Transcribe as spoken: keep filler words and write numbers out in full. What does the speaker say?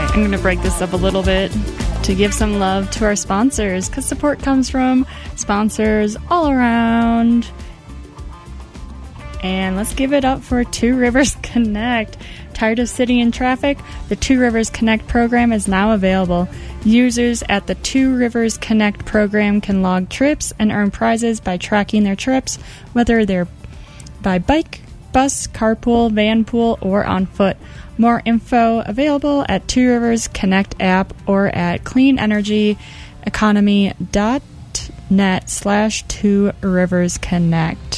I'm going to break this up a little bit to give some love to our sponsors, because support comes from sponsors all around. And let's give it up for Two Rivers Connect. Tired of sitting in traffic? The Two Rivers Connect program is now available. Users at the Two Rivers Connect program can log trips and earn prizes by tracking their trips, whether they're by bike, bus, carpool, vanpool, or on foot. More info available at Two Rivers Connect app or at cleanenergyeconomy dot net slash Two Rivers Connect.